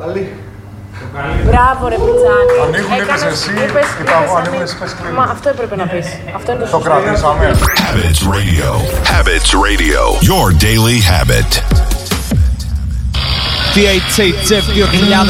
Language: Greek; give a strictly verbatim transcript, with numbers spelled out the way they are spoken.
Μπράβο ρε Πιτσάνη. Ανοίγουν, είπες εσύ, είπα εγώ, ανοίγουν εσύ, είπες κλείνει. Μα αυτό έπρεπε να πεις. Αυτό είναι το σωστό. Το κρατήσαμε. Habits Radio. Habits Radio. Your daily habit. τι έιτς έιτς εφ δύο χιλιάδες